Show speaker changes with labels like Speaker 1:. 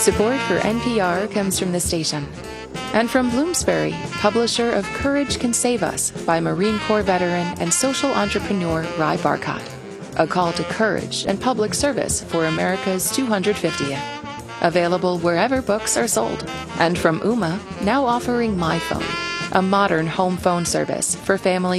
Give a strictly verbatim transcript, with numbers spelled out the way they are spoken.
Speaker 1: Support for N P R comes from the station. And from Bloomsbury, publisher of Courage Can Save Us by Marine Corps veteran and social entrepreneur Ry Barcott. A call to courage and public service for America's two hundred fiftieth. Available wherever books are sold. And from Ooma, now offering MyPhone, a modern home phone service for families